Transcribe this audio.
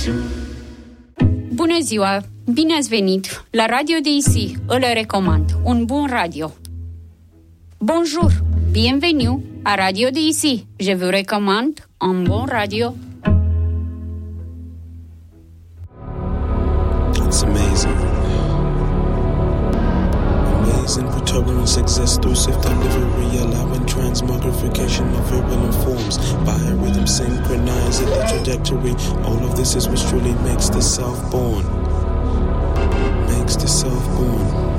Bună ziua! Bine ați venit la Radio DIC, îl recomand, un bun radio. Bonjour! Bienvenue à Radio DIC, je vous recommande un bon radio. It's amazing. Amazing protuberance exists through swift delivery, allowing transmogrification of virulent forms. Biorhythm synchronizing the trajectory. All of this is what truly makes the self born. Makes the self born.